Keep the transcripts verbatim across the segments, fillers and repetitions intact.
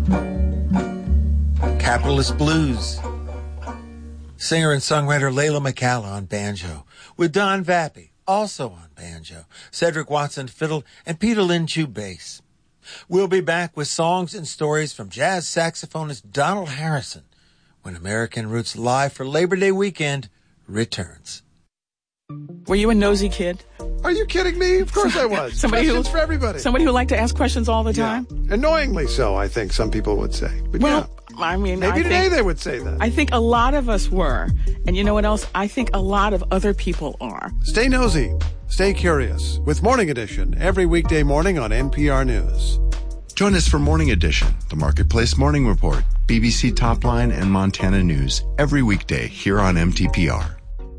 Capitalist Blues. Singer and songwriter Layla McCalla on banjo, with Don Vappy also on banjo, Cedric Watson fiddle, and Peter Linchu bass. We'll be back with songs and stories from jazz saxophonist Donald Harrison when American Roots Live for Labor Day weekend returns. Were you a nosy kid? Are you kidding me? Of course I was. Somebody Questions who, for everybody. Somebody who liked to ask questions all the time? Yeah. Annoyingly so, I think some people would say. But well, yeah. I mean, maybe I today think, they would say that. I think a lot of us were. And you know what else? I think a lot of other people are. Stay nosy. Stay curious with Morning Edition every weekday morning on N P R News. Join us for Morning Edition, the Marketplace Morning Report, B B C Top Line, and Montana News every weekday here on M T P R.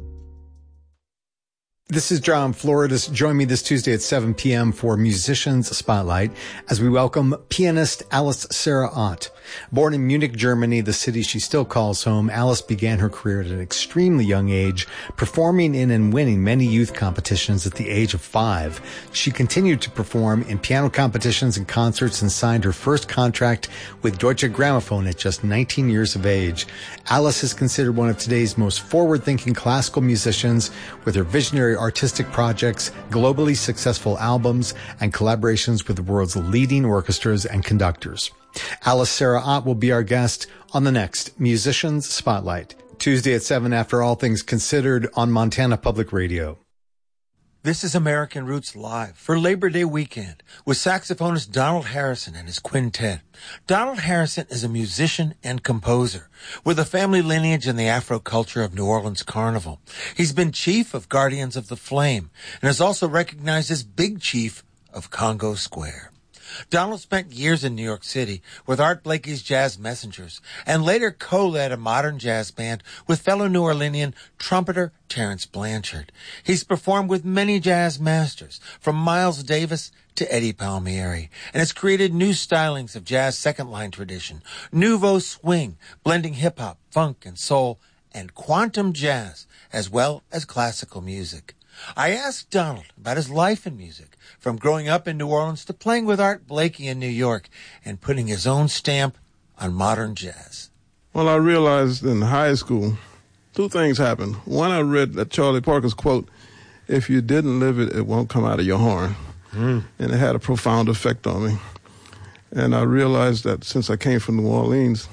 This is John Floridas. Join me this Tuesday at seven p.m. for Musicians Spotlight as we welcome pianist Alice Sarah Ott. Born in Munich, Germany, the city she still calls home, Alice began her career at an extremely young age, performing in and winning many youth competitions at the age of five. She continued to perform in piano competitions and concerts and signed her first contract with Deutsche Grammophon at just nineteen years of age. Alice is considered one of today's most forward-thinking classical musicians with her visionary artistic projects, globally successful albums, and collaborations with the world's leading orchestras and conductors. Alice Sarah Ott will be our guest on the next Musicians Spotlight, Tuesday at seven after All Things Considered on Montana Public Radio. This is American Roots Live for Labor Day weekend with saxophonist Donald Harrison and his quintet. Donald Harrison is a musician and composer with a family lineage in the Afro culture of New Orleans Carnival. He's been chief of Guardians of the Flame and is also recognized as Big Chief of Congo Square. Donald spent years in New York City with Art Blakey's Jazz Messengers and later co-led a modern jazz band with fellow New Orleanian trumpeter Terrence Blanchard. He's performed with many jazz masters, from Miles Davis to Eddie Palmieri, and has created new stylings of jazz second-line tradition, nouveau swing, blending hip-hop, funk, and soul, and quantum jazz, as well as classical music. I asked Donald about his life in music, from growing up in New Orleans to playing with Art Blakey in New York and putting his own stamp on modern jazz. Well, I realized in high school, two things happened. One, I read that Charlie Parker's quote, "If you didn't live it, it won't come out of your horn." Mm. And it had a profound effect on me. And I realized that since I came from New Orleans,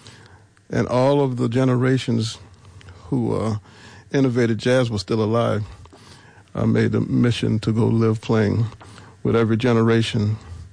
and all of the generations who uh, innovated jazz were still alive, I made a mission to go live playing with every generation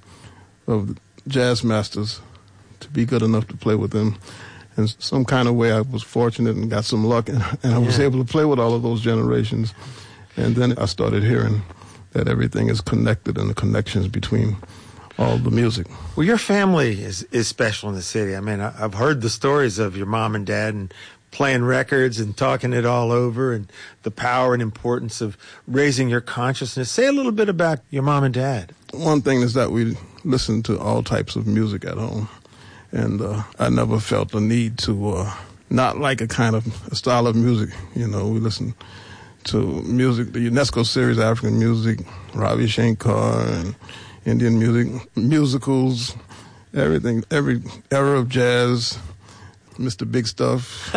of jazz masters, to be good enough to play with them. In some kind of way, I was fortunate and got some luck, and, and I was yeah. able to play with all of those generations. And then I started hearing that everything is connected and the connections between all the music. Well, your family is, is special in the city. I mean, I, I've heard the stories of your mom and dad and playing records and talking it all over, and the power and importance of raising your consciousness. Say a little bit about your mom and dad. One thing is that we listen to all types of music at home, and uh, I never felt the need to uh, not like a kind of a style of music. You know, we listen to music, the UNESCO series, African music, Ravi Shankar, and Indian music, musicals, everything, every era of jazz. Mister Big Stuff,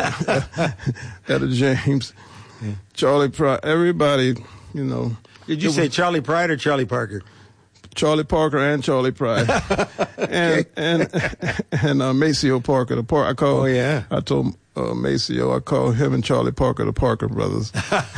Etta James, yeah. Charlie Pride, everybody, you know. Did you say was, Charlie Pride or Charlie Parker? Charlie Parker and Charlie Pride. and and and uh, Maceo Parker. The Par- I call, oh, yeah. I told uh, Maceo, I call him and Charlie Parker the Parker brothers.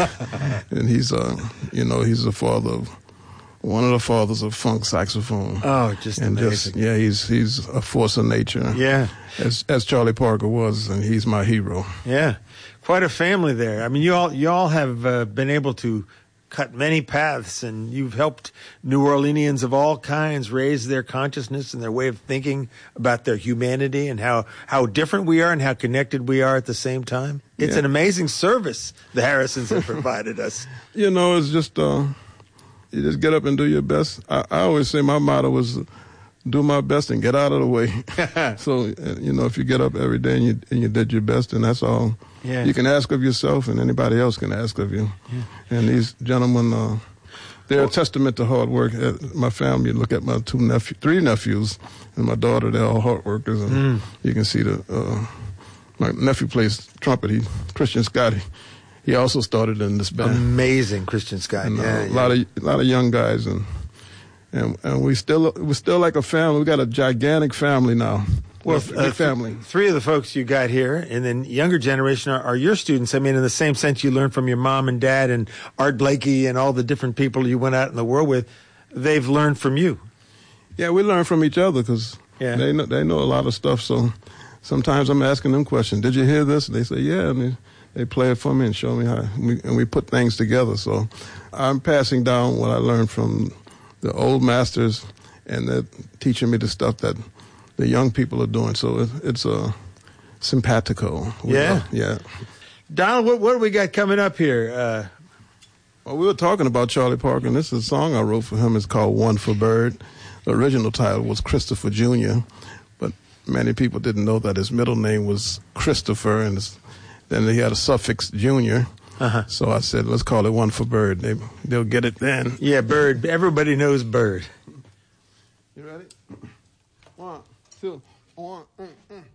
And he's, uh, you know, he's the father of, one of the fathers of funk saxophone. Oh, just and amazing. Just, yeah, he's he's a force of nature. Yeah. As as Charlie Parker was, and he's my hero. Yeah. Quite a family there. I mean, you all you all have uh, been able to cut many paths, and you've helped New Orleanians of all kinds raise their consciousness and their way of thinking about their humanity and how, how different we are and how connected we are at the same time. It's yeah. an amazing service the Harrisons have provided us. You know, it's just... Uh, You just get up and do your best. I, I always say my motto was do my best and get out of the way. So, you know, if you get up every day and you, and you did your best, and that's all yeah. you can ask of yourself, and anybody else can ask of you. Yeah. And these gentlemen, uh, they're a testament to hard work. Uh, my family, look at my two nephews, three nephews, and my daughter. They're all hard workers, and mm. you can see the uh, my nephew plays trumpet. He Christian Scott. He, he also started in this band. Amazing, Christian Scott. And, uh, yeah, a yeah. lot of a lot of young guys, and and and we still we're still like a family. We got a gigantic family now. Well, big uh, family. Th- three of the folks you got here, and then younger generation are, are your students. I mean, in the same sense, you learned from your mom and dad and Art Blakey and all the different people you went out in the world with. They've learned from you. Yeah, we learn from each other because yeah. they know, they know a lot of stuff. So sometimes I'm asking them questions. Did you hear this? And they say, yeah. And they, they play it for me and show me how. And we, and we put things together. So I'm passing down what I learned from the old masters, and they're teaching me the stuff that the young people are doing, so it, it's a uh, simpatico. Yeah, uh, yeah. Donald, what, what do we got coming up here? Uh, well, we were talking about Charlie Parker, and this is a song I wrote for him. It's called "One for Bird." The original title was Christopher Junior, but many people didn't know that his middle name was Christopher, and his, then he had a suffix Junior. Uh-huh. So I said, let's call it "One for Bird." They they'll get it then. Yeah, Bird. Everybody knows Bird. You ready? One. Two, one, mm, mm.